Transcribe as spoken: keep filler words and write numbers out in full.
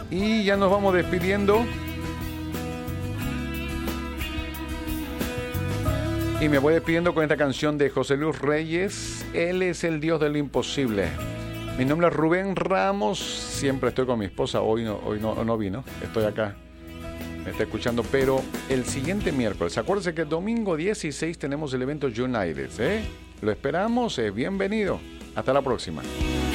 Y ya nos vamos despidiendo. Y me voy despidiendo con esta canción de José Luis Reyes. Él es el Dios de lo imposible. Mi nombre es Rubén Ramos. Siempre estoy con mi esposa. Hoy no, hoy no, no vino. Estoy acá. Me está escuchando. Pero el siguiente miércoles, acuérdense que el domingo dieciséis tenemos el evento United, ¿eh? Lo esperamos. Eh, bienvenido. Hasta la próxima.